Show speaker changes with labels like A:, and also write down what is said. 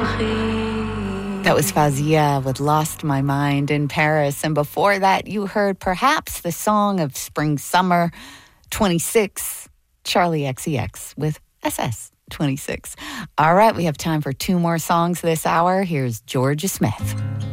A: That was Fazia with Lost My Mind in Paris. And before that, you heard perhaps the song of Spring Summer 26, Charlie XCX with SS 26. All right, we have time for two more songs this hour. Here's Georgia Smith.